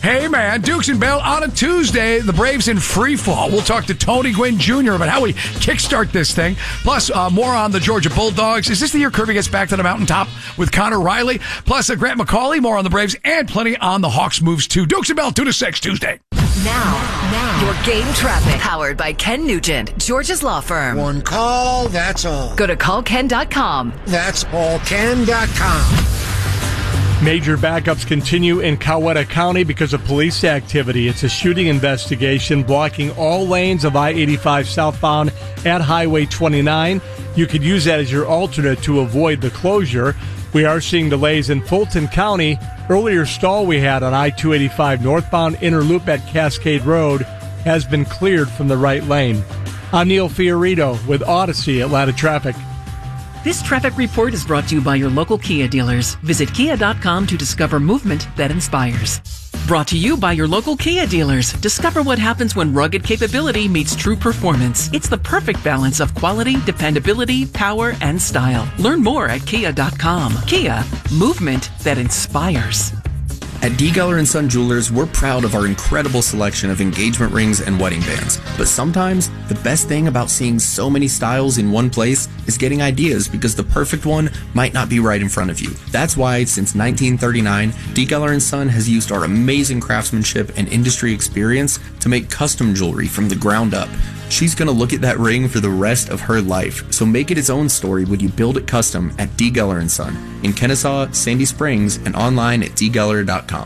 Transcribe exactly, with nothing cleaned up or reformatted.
Hey, man, Dukes and Bell on a Tuesday. The Braves in free fall. We'll talk to Tony Gwynn Junior about how we kickstart this thing. Plus, uh, more on the Georgia Bulldogs. Is this the year Kirby gets back to the mountaintop with Connor Riley? Plus, uh, Grant McCauley, more on the Braves, and plenty on the Hawks moves, too. Dukes and Bell, two to six, Tuesday. Now, now, your game traffic. Powered by Ken Nugent, Georgia's law firm. One call, that's all. Go to call ken dot com. That's all ken dot com. Major backups continue in Coweta County because of police activity. It's a shooting investigation blocking all lanes of I eighty-five southbound at Highway twenty-nine. You could use that as your alternate to avoid the closure. We are seeing delays in Fulton County. Earlier stall we had on I two eighty-five northbound inner loop at Cascade Road has been cleared from the right lane. I'm Neil Fiorito with Odyssey Atlanta Traffic. This traffic report is brought to you by your local Kia dealers. Visit kia dot com to discover movement that inspires. Brought to you by your local Kia dealers. Discover what happens when rugged capability meets true performance. It's the perfect balance of quality, dependability, power, and style. Learn more at kia dot com. Kia, movement that inspires. At D. Geller and Son Jewelers, we're proud of our incredible selection of engagement rings and wedding bands. But sometimes, the best thing about seeing so many styles in one place is getting ideas because the perfect one might not be right in front of you. That's why, since nineteen thirty-nine, D. Geller and Son has used our amazing craftsmanship and industry experience to make custom jewelry from the ground up. She's going to look at that ring for the rest of her life, so make it its own story when you build it custom at D. Geller and Son in Kennesaw, Sandy Springs, and online at d geller dot com.